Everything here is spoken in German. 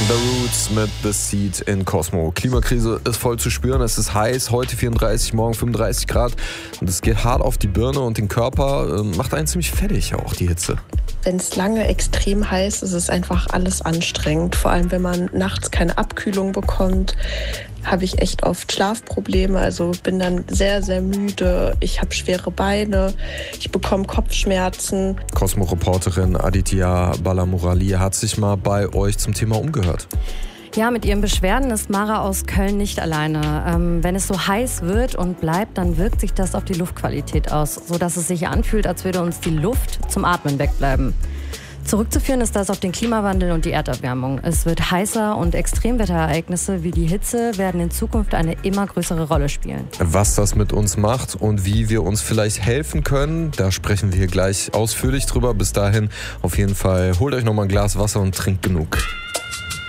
The Roots mit The Seed in Cosmo. Klimakrise ist voll zu spüren. Es ist heiß, heute 34, morgen 35 Grad. Und es geht hart auf die Birne und den Körper. Macht einen ziemlich fertig auch, die Hitze. Wenn es lange extrem heiß ist, ist es einfach alles anstrengend. Vor allem, wenn man nachts keine Abkühlung bekommt, habe ich echt oft Schlafprobleme. Also bin dann sehr, sehr müde. Ich habe schwere Beine. Ich bekomme Kopfschmerzen. Cosmo-Reporterin Aditya Balamurali hat sich mal bei euch zum Thema umgehört. Ja, mit ihren Beschwerden ist Mara aus Köln nicht alleine. Wenn es so heiß wird und bleibt, dann wirkt sich das auf die Luftqualität aus, sodass es sich anfühlt, als würde uns die Luft zum Atmen wegbleiben. Zurückzuführen ist das auf den Klimawandel und die Erderwärmung. Es wird heißer und Extremwetterereignisse wie die Hitze werden in Zukunft eine immer größere Rolle spielen. Was das mit uns macht und wie wir uns vielleicht helfen können, da sprechen wir gleich ausführlich drüber. Bis dahin auf jeden Fall holt euch noch mal ein Glas Wasser und trinkt genug.